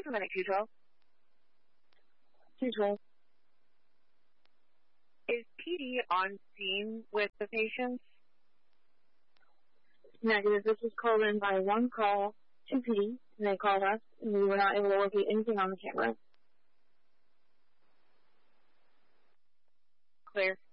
Clinic 212. 212. Is PD on scene with the patients? Negative. This was called in by one call to PD, and they called us, and we were not able to locate anything on the camera. Clear.